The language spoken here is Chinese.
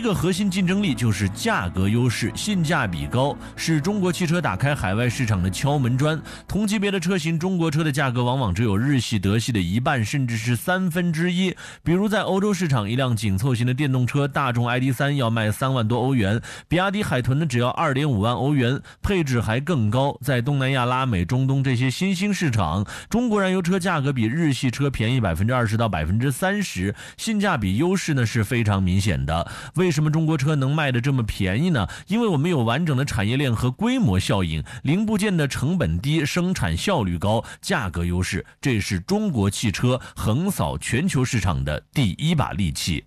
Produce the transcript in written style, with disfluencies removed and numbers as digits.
个核心竞争力就是价格优势，性价比高，是中国汽车打开海外市场的敲门砖。同级别的车型，中国车的价格往往只有日系、德系的一半，甚至是1/3。比如在欧洲市场，一辆紧凑型的电动车大众 ID.3 要卖3万多欧元，比亚迪海豚呢只要2.5万欧元，配置还更高。在东南亚、拉美、中东这些新兴市场，中国燃油车价格比日系车便宜20%到30%，性价比优势呢是非常明显的。为什么中国车能卖得这么便宜呢？因为我们有完整的产业链和规模效应，零部件的成本低，生产效率高，价格优势，这是中国汽车横扫全球市场的第一把利器。